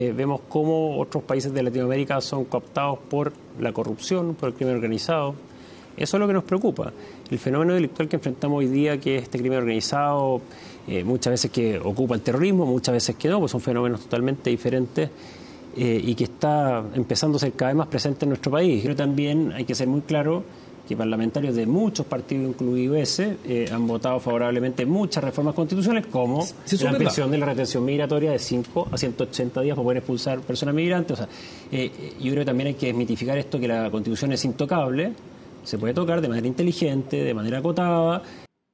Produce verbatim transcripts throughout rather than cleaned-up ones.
Eh, vemos cómo otros países de Latinoamérica son cooptados por la corrupción, por el crimen organizado. Eso es lo que nos preocupa. El fenómeno delictual que enfrentamos hoy día, que es este crimen organizado, eh, muchas veces que ocupa el terrorismo, muchas veces que no, pues son fenómenos totalmente diferentes eh, y que está empezando a ser cada vez más presente en nuestro país. Pero también hay que ser muy claro que parlamentarios de muchos partidos, incluido ese, eh, han votado favorablemente muchas reformas constitucionales, como sí, la ampliación de la retención migratoria de cinco a ciento ochenta días para poder expulsar personas migrantes. O sea, eh, yo creo que también hay que desmitificar esto, que la Constitución es intocable, se puede tocar de manera inteligente, de manera acotada.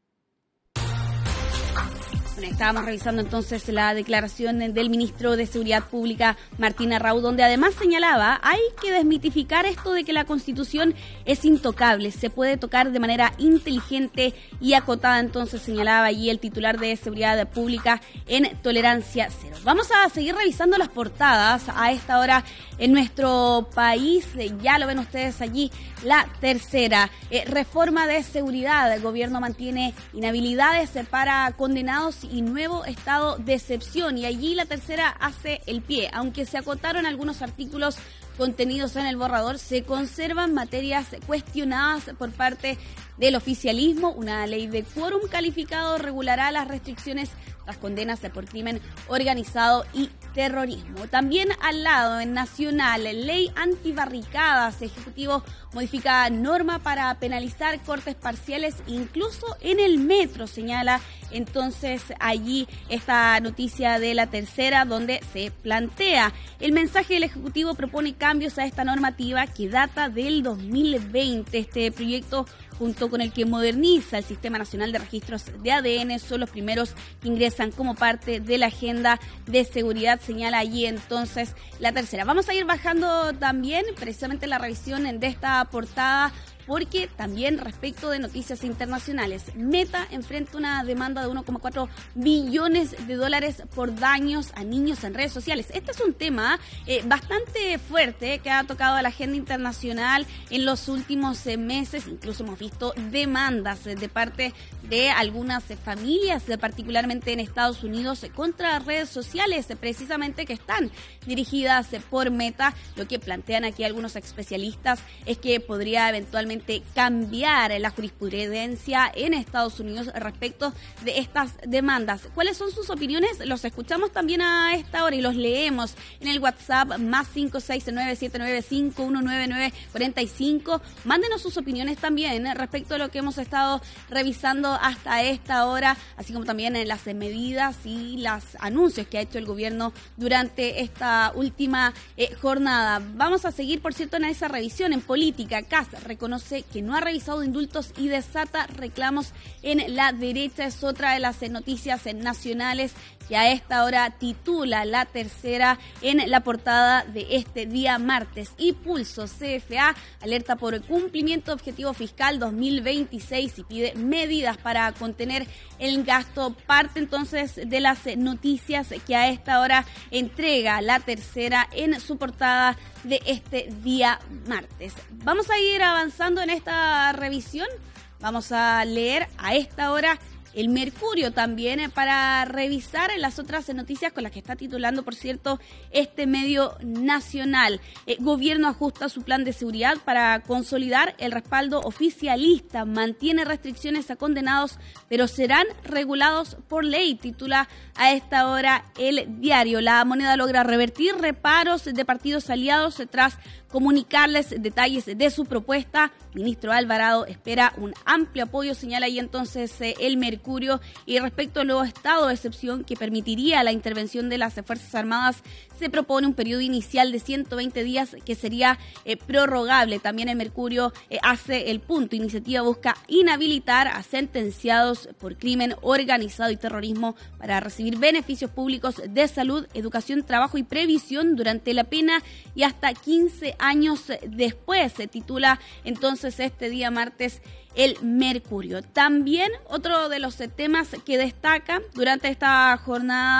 Estábamos revisando entonces la declaración del ministro de Seguridad Pública, Martín Arrau, donde además señalaba, hay que desmitificar esto de que la Constitución es intocable, se puede tocar de manera inteligente y acotada. Entonces señalaba allí el titular de Seguridad Pública en Tolerancia Cero. Vamos a seguir revisando las portadas a esta hora en nuestro país. Ya lo ven ustedes allí, la tercera. Eh, reforma de seguridad. El gobierno mantiene inhabilidades para condenados y nuevo estado de excepción. Y allí la tercera hace el pie. Aunque se acotaron algunos artículos contenidos en el borrador, se conservan materias cuestionadas por parte del oficialismo. Una ley de quórum calificado regulará las restricciones, las condenas por crimen organizado y terrorismo. También al lado, en Nacional, ley antibarricadas. Ejecutivo modifica norma para penalizar cortes parciales, incluso en el metro, señala entonces allí esta noticia de la tercera, donde se plantea el mensaje del Ejecutivo propone cambios a esta normativa que data del dos mil veinte. Este proyecto, junto con el que moderniza el Sistema Nacional de Registros de A D N, son los primeros que ingresan como parte de la agenda de seguridad, señala allí entonces la tercera. Vamos a ir bajando también precisamente la revisión de esta portada, porque también respecto de noticias internacionales, Meta enfrenta una demanda de uno coma cuatro billones de dólares por daños a niños en redes sociales. Este es un tema eh, bastante fuerte que ha tocado a la agenda internacional en los últimos eh, meses. Incluso hemos visto demandas eh, de parte de algunas eh, familias, eh, particularmente en Estados Unidos, eh, contra redes sociales, eh, precisamente que están dirigidas eh, por Meta. Lo que plantean aquí algunos especialistas es que podría eventualmente cambiar la jurisprudencia en Estados Unidos respecto de estas demandas. ¿Cuáles son sus opiniones? Los escuchamos también a esta hora y los leemos en el WhatsApp más cinco seis nueve siete nueve cinco uno nueve nueve cuatro cinco. Mándenos sus opiniones también respecto a lo que hemos estado revisando hasta esta hora, así como también en las medidas y los anuncios que ha hecho el gobierno durante esta última eh, jornada. Vamos a seguir, por cierto, en esa revisión. En política, C A S reconoce que no ha revisado indultos y desata reclamos en la derecha. Es otra de las noticias nacionales que a esta hora titula la tercera en la portada de este día martes. Y Pulso, C F A alerta por el cumplimiento de objetivo fiscal dos mil veintiséis y pide medidas para contener el gasto. Parte entonces de las noticias que a esta hora entrega la tercera en su portada de este día martes. Vamos a ir avanzando en esta revisión. Vamos a leer a esta hora el Mercurio también para revisar las otras noticias con las que está titulando, por cierto, este medio nacional. Eh, gobierno ajusta su plan de seguridad para consolidar el respaldo oficialista. Mantiene restricciones a condenados, pero serán regulados por ley, titula a esta hora el diario. La Moneda logra revertir reparos de partidos aliados tras comunicarles detalles de su propuesta. Ministro Alvarado espera un amplio apoyo, señala ahí entonces eh, el Mercurio. Y respecto al nuevo estado de excepción que permitiría la intervención de las Fuerzas Armadas, se propone un periodo inicial de ciento veinte días que sería eh, prorrogable. También el Mercurio eh, hace el punto. Iniciativa busca inhabilitar a sentenciados por crimen organizado y terrorismo para recibir beneficios públicos de salud, educación, trabajo y previsión durante la pena y hasta quince años después. Se titula entonces este día martes el Mercurio. También otro de los temas que destaca durante esta jornada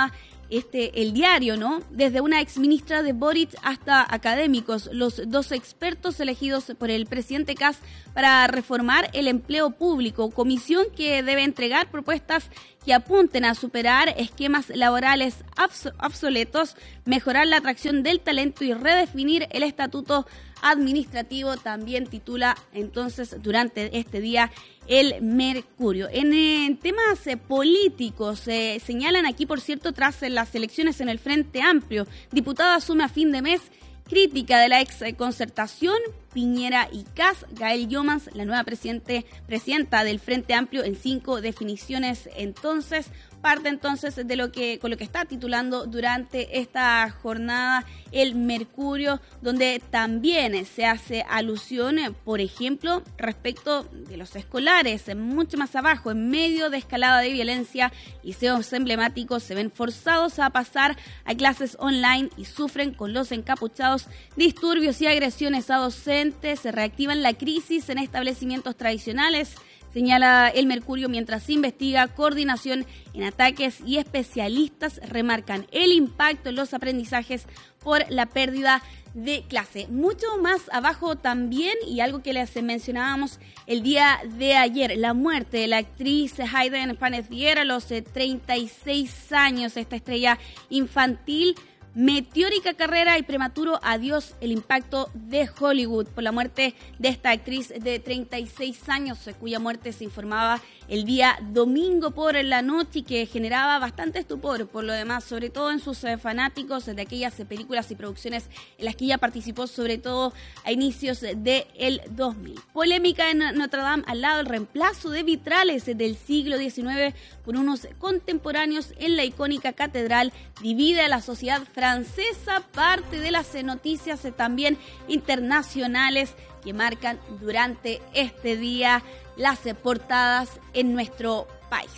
este el diario, ¿no? Desde una exministra de Boric hasta académicos, los dos expertos elegidos por el presidente Kast para reformar el empleo público, comisión que debe entregar propuestas que apunten a superar esquemas laborales obs- obsoletos, mejorar la atracción del talento y redefinir el estatuto administrativo, también titula entonces durante este día el Mercurio. En, en temas eh, políticos, se eh, señalan aquí, por cierto, tras eh, las elecciones en el Frente Amplio, diputado asume a fin de mes crítica de la ex concertación, Piñera y Kast. Gael Llomans, la nueva presidente, presidenta del Frente Amplio, en cinco definiciones. Entonces, parte entonces de lo que con lo que está titulando durante esta jornada el Mercurio, donde también se hace alusión, por ejemplo, respecto de los escolares, mucho más abajo, en medio de escalada de violencia, liceos emblemáticos se ven forzados a pasar a clases online y sufren con los encapuchados disturbios y agresiones a docentes. Se reactivan la crisis en establecimientos tradicionales, señala el Mercurio, mientras se investiga coordinación en ataques y especialistas remarcan el impacto en los aprendizajes por la pérdida de clase. Mucho más abajo también, y algo que les mencionábamos el día de ayer, la muerte de la actriz Hayden Panettiere a los treinta y seis años, esta estrella infantil. Meteórica carrera y prematuro adiós, el impacto de Hollywood por la muerte de esta actriz de treinta y seis años, cuya muerte se informaba el día domingo por la noche y que generaba bastante estupor, por lo demás, sobre todo en sus eh, fanáticos de aquellas eh, películas y producciones en las que ella participó, sobre todo a inicios del dos mil. Polémica en Notre Dame, al lado del reemplazo de vitrales del siglo diecinueve por unos contemporáneos en la icónica catedral, divide a la sociedad francesa, parte de las noticias eh, también internacionales que marcan durante este día las eh, portadas en nuestro país.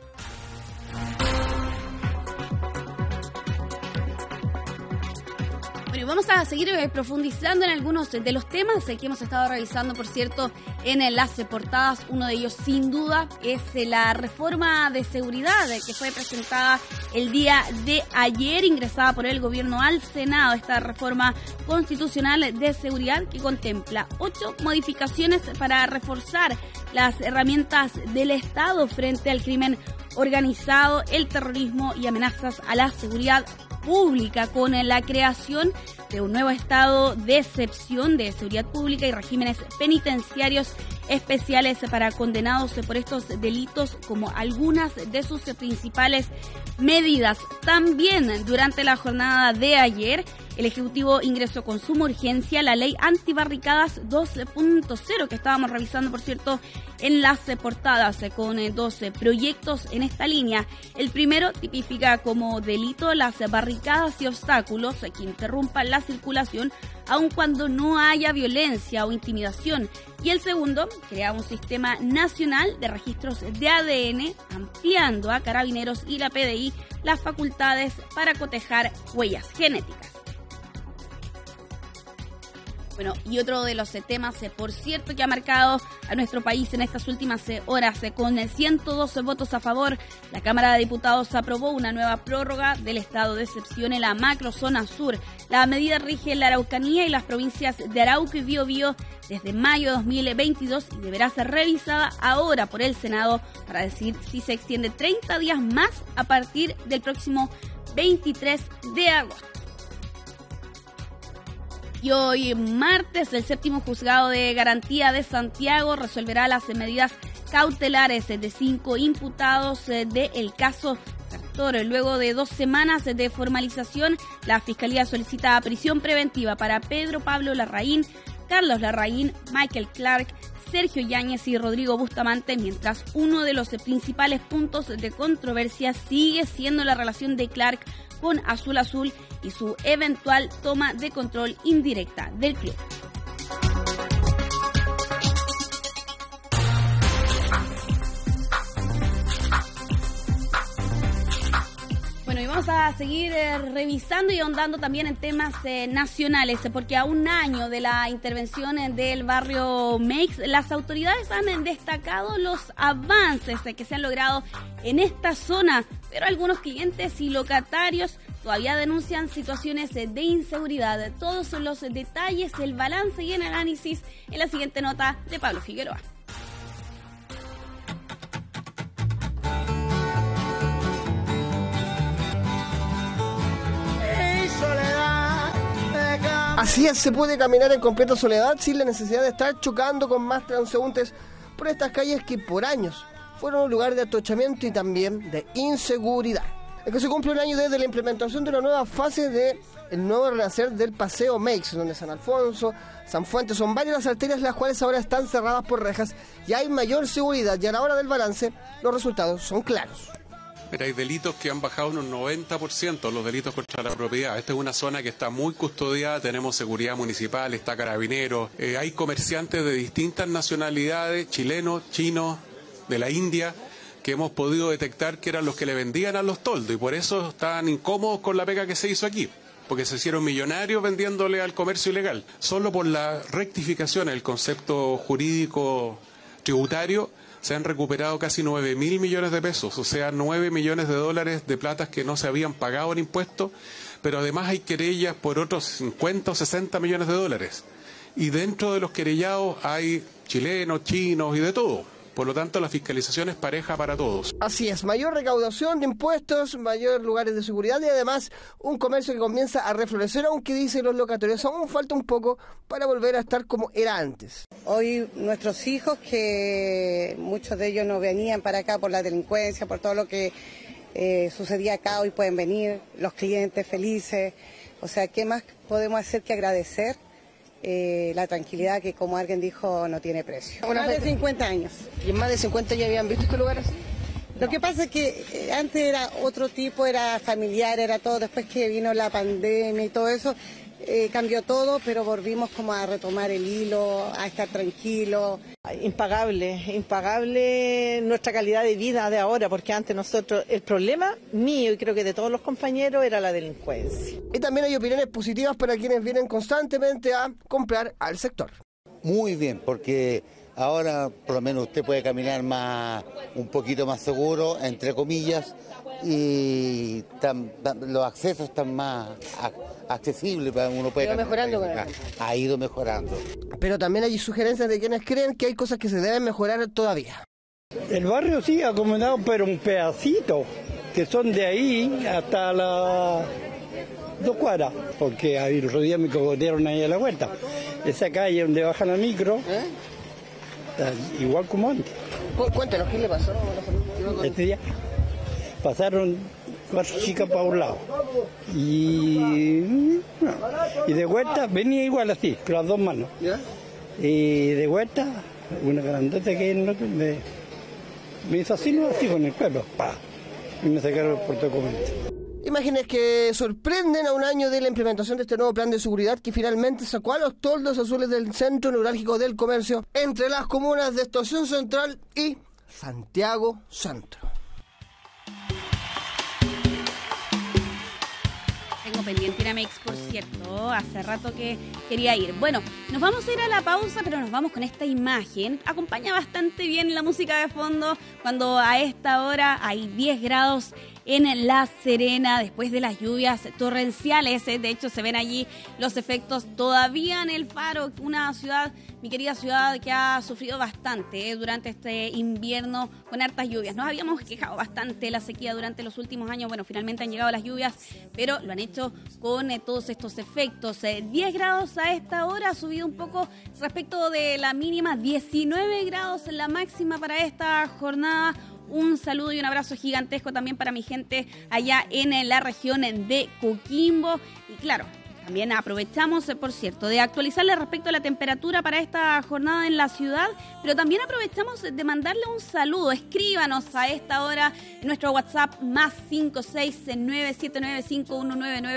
Bueno, vamos a seguir eh, profundizando en algunos de los temas eh, que hemos estado revisando, por cierto, en enlace portadas. Uno de ellos, sin duda, es eh, la reforma de seguridad eh, que fue presentada el día de ayer, ingresada por el gobierno al Senado. Esta reforma constitucional de seguridad que contempla ocho modificaciones para reforzar las herramientas del Estado frente al crimen organizado, el terrorismo y amenazas a la seguridad pública, con la creación de un nuevo estado de excepción de seguridad pública y regímenes penitenciarios especiales para condenados por estos delitos como algunas de sus principales medidas. También durante la jornada de ayer, el Ejecutivo ingresó con suma urgencia la ley antibarricadas dos punto cero, que estábamos revisando, por cierto, en las portadas, con doce proyectos en esta línea. El primero tipifica como delito las barricadas y obstáculos que interrumpan la circulación aun cuando no haya violencia o intimidación. Y el segundo crea un sistema nacional de registros de A D N, ampliando a Carabineros y la P D I las facultades para cotejar huellas genéticas. Bueno, y otro de los temas, por cierto, que ha marcado a nuestro país en estas últimas horas, con ciento doce votos a favor, la Cámara de Diputados aprobó una nueva prórroga del estado de excepción en la macrozona sur. La medida rige la Araucanía y las provincias de Arauco y Biobío desde mayo de dos mil veintidós y deberá ser revisada ahora por el Senado para decidir si se extiende treinta días más a partir del próximo veintitrés de agosto. Y hoy martes, el séptimo juzgado de garantía de Santiago resolverá las medidas cautelares de cinco imputados del caso Sartor. Luego de dos semanas de formalización, la Fiscalía solicita prisión preventiva para Pedro Pablo Larraín, Carlos Larraín, Michael Clark, Sergio Yáñez y Rodrigo Bustamante, mientras uno de los principales puntos de controversia sigue siendo la relación de Clark con Azul Azul y su eventual toma de control indirecta del club. Bueno, y Vamos a seguir eh, revisando y ahondando también en temas eh, nacionales, porque a un año de la intervención eh, del barrio Meix, las autoridades han eh, destacado los avances eh, que se han logrado en esta zona, pero algunos clientes y locatarios todavía denuncian situaciones eh, de inseguridad. Todos son los detalles, el balance y el análisis en la siguiente nota de Pablo Figueroa. Así es, se puede caminar en completa soledad sin la necesidad de estar chocando con más transeúntes por estas calles que por años fueron un lugar de atochamiento y también de inseguridad. Es que se cumple un año desde la implementación de una nueva fase del nuevo renacer del Paseo Meix, donde San Alfonso, San Fuentes, son varias las arterias las cuales ahora están cerradas por rejas y hay mayor seguridad, y a la hora del balance los resultados son claros. Pero hay delitos que han bajado en un noventa por ciento, los delitos contra la propiedad. Esta es una zona que está muy custodiada, tenemos seguridad municipal, está Carabineros, eh, hay comerciantes de distintas nacionalidades, chilenos, chinos, de la India, que hemos podido detectar que eran los que le vendían a los toldos, y por eso están incómodos con la pega que se hizo aquí, porque se hicieron millonarios vendiéndole al comercio ilegal. Solo por la rectificación del concepto jurídico tributario, se han recuperado casi nueve mil millones de pesos, o sea, nueve millones de dólares de platas que no se habían pagado en impuestos, pero además hay querellas por otros cincuenta o sesenta millones de dólares. Y dentro de los querellados hay chilenos, chinos y de todo. Por lo tanto, la fiscalización es pareja para todos. Así es, mayor recaudación de impuestos, mayor lugares de seguridad y además un comercio que comienza a reflorecer, aunque dicen los locatarios, aún falta un poco para volver a estar como era antes. Hoy nuestros hijos, que muchos de ellos no venían para acá por la delincuencia, por todo lo que eh, sucedía acá, hoy pueden venir, los clientes felices. O sea, ¿qué más podemos hacer que agradecer? Eh, la tranquilidad que, como alguien dijo, no tiene precio. Más de cincuenta años. ¿Y en más de cincuenta ya habían visto este lugar así? Lo que pasa es que eh, antes era otro tipo, era familiar, era todo. Después que vino la pandemia y todo eso, eh, cambió todo, pero volvimos como a retomar el hilo, a estar tranquilos. Impagable, impagable nuestra calidad de vida de ahora, porque antes nosotros, el problema mío y creo que de todos los compañeros era la delincuencia. Y también hay opiniones positivas para quienes vienen constantemente a comprar al sector. Muy bien, porque ahora por lo menos usted puede caminar más, un poquito más seguro, entre comillas, y tan, tan, los accesos están más accesibles para uno puede ha ido mejorando, ha, ha ido mejorando. Pero también hay sugerencias de quienes creen que hay cosas que se deben mejorar todavía. El barrio sí acomodado, pero un pedacito, que son de ahí hasta la dos cuadras, porque el otro día me cogotearon ahí a la vuelta. Esa calle donde baja la micro, ¿eh? Igual como antes. Cuéntanos, ¿qué le pasó? Este día pasaron cuatro chicas para un lado y, no, y de vuelta venía igual así, con las dos manos. ¿Ya? Y de vuelta una grandota que me, me hizo así, no así con el pelo, ¡pah! Y me sacaron el portacomento. Imágenes que sorprenden a un año de la implementación de este nuevo plan de seguridad que finalmente sacó a los toldos azules del centro neurálgico del comercio entre las comunas de Estación Central y Santiago Centro. Tengo pendiente ir a Meix, por cierto, hace rato que quería ir. Bueno, nos vamos a ir a la pausa, pero nos vamos con esta imagen. Acompaña bastante bien la música de fondo cuando a esta hora hay diez grados en La Serena, después de las lluvias torrenciales. De hecho, se ven allí los efectos todavía en El Faro, una ciudad, mi querida ciudad, que ha sufrido bastante eh, durante este invierno con hartas lluvias. Nos habíamos quejado bastante de la sequía durante los últimos años. Bueno, finalmente han llegado las lluvias, pero lo han hecho con eh, todos estos efectos. Eh, diez grados a esta hora, ha subido un poco respecto de la mínima, diecinueve grados en la máxima para esta jornada. Un saludo y un abrazo gigantesco también para mi gente allá en la región de Coquimbo. Y claro, también aprovechamos, por cierto, de actualizarle respecto a la temperatura para esta jornada en la ciudad, pero también aprovechamos de mandarle un saludo. Escríbanos a esta hora en nuestro WhatsApp más cinco seis nueve siete nueve cinco uno nueve nueve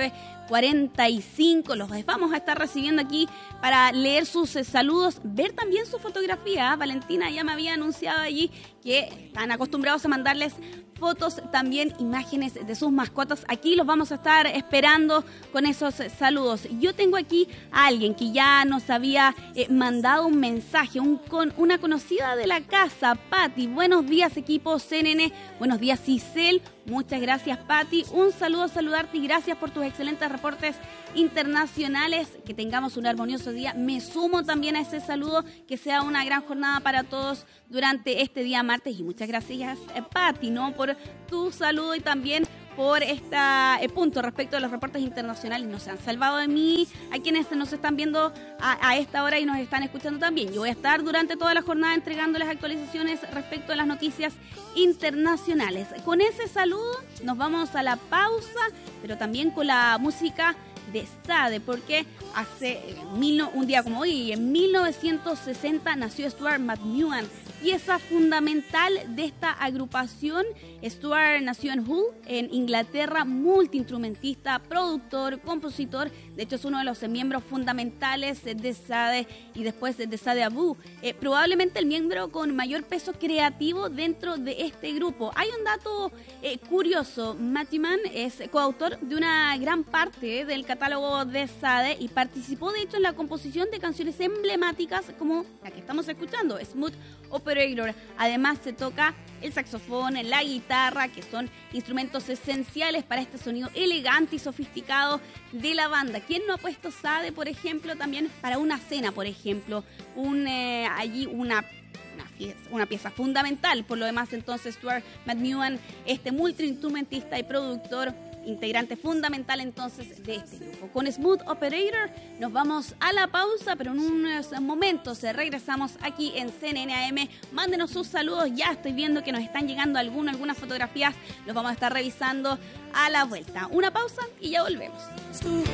cuarenta y cinco. Los vamos a estar recibiendo aquí para leer sus eh, saludos, ver también su fotografía. Valentina ya me había anunciado allí que están acostumbrados a mandarles fotos, también imágenes de sus mascotas. Aquí los vamos a estar esperando con esos saludos. Yo tengo aquí a alguien que ya nos había eh, mandado un mensaje, un con, una conocida de la casa, Patti. Buenos días, equipo C N N. Buenos días, Cisel. Muchas gracias, Patti. Un saludo, saludarte y gracias por tus excelentes reportes internacionales. Que tengamos un armonioso día. Me sumo también a ese saludo. Que sea una gran jornada para todos durante este día martes. Y muchas gracias, eh, Patti, ¿no? por tu saludo y también por este eh, punto respecto de los reportes internacionales. Nos han salvado de mí a quienes nos están viendo a, a esta hora y nos están escuchando también. Yo voy a estar durante toda la jornada entregándoles actualizaciones respecto a las noticias internacionales. Con ese saludo nos vamos a la pausa, pero también con la música de Sade, porque hace mil, un día como hoy, en mil novecientos sesenta, nació Stuart McMahon, pieza fundamental de esta agrupación. Stuart nació en Hull, en Inglaterra, multiinstrumentista, productor, compositor. De hecho, es uno de los miembros fundamentales de Sade y después de Sade Abu. Eh, probablemente el miembro con mayor peso creativo dentro de este grupo. Hay un dato eh, curioso. Matthew Mann es coautor de una gran parte eh, del catálogo de Sade y participó, de hecho, en la composición de canciones emblemáticas como la que estamos escuchando, Smooth Operator. Además, se toca el saxofón, la guitarra, que son instrumentos esenciales para este sonido elegante y sofisticado de la banda. ¿Quién no ha puesto Sade, por ejemplo, también para una cena, por ejemplo? Un, eh, allí una, una, pieza, una pieza fundamental. Por lo demás, entonces, Stuart McMahon, este multiinstrumentista y productor, integrante fundamental entonces de este grupo. Con Smooth Operator nos vamos a la pausa, pero en unos momentos regresamos aquí en C N N A M. Mándenos sus saludos, ya estoy viendo que nos están llegando algunas, algunas fotografías, los vamos a estar revisando a la vuelta. Una pausa y ya volvemos.